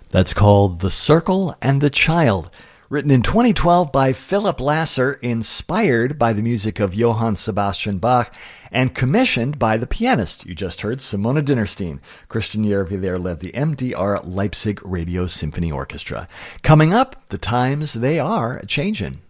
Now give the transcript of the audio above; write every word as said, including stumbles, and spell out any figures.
That's called The Circle and the Child. Written in twenty twelve by Philip Lasser, inspired by the music of Johann Sebastian Bach, and commissioned by the pianist you just heard, Simona Dinnerstein. Christian Järvi there led the M D R Leipzig Radio Symphony Orchestra. Coming up, the times they are changing.